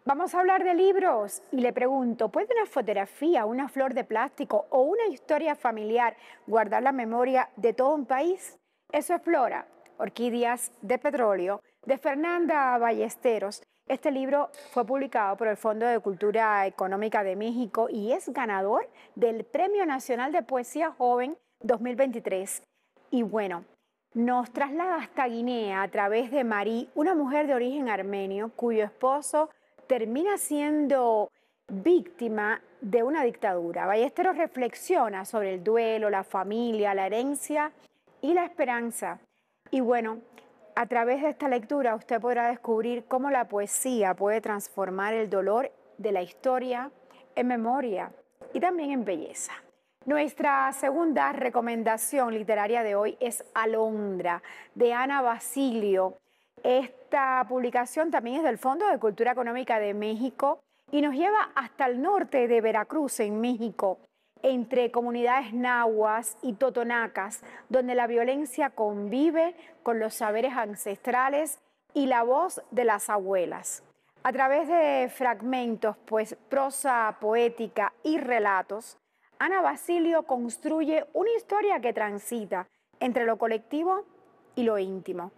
Vamos a hablar de libros y le pregunto, ¿puede una fotografía, una flor de plástico o una historia familiar guardar la memoria de todo un país? Eso explora Orquídeas de Petróleo de Fernanda Ballesteros. Este libro fue publicado por el Fondo de Cultura Económica de México y es ganador del Premio Nacional de Poesía Joven 2023. Y bueno, nos traslada hasta Guinea a través de Marí, una mujer de origen armenio cuyo esposo termina siendo víctima de una dictadura. Ballesteros reflexiona sobre el duelo, la familia, la herencia y la esperanza. Y bueno, a través de esta lectura usted podrá descubrir cómo la poesía puede transformar el dolor de la historia en memoria y también en belleza. Nuestra segunda recomendación literaria de hoy es Alondra, de Ana Basilio. Esta publicación también es del Fondo de Cultura Económica de México y nos lleva hasta el norte de Veracruz, en México, entre comunidades nahuas y totonacas, donde la violencia convive con los saberes ancestrales y la voz de las abuelas. A través de fragmentos, pues prosa poética y relatos, Ana Basilio construye una historia que transita entre lo colectivo y lo íntimo.